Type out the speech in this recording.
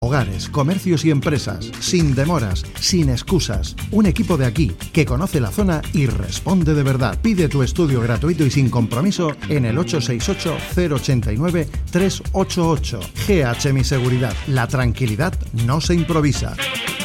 Hogares, comercios y empresas, sin demoras, sin excusas. Un equipo de aquí que conoce la zona y responde de verdad. Pide tu estudio gratuito y sin compromiso en el 868-089-388. GH Mi Seguridad. La tranquilidad no se improvisa.